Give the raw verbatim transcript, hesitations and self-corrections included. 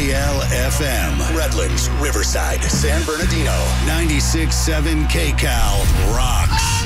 K L F M. Redlands, Riverside, San Bernardino. ninety-six point seven K Cal rocks.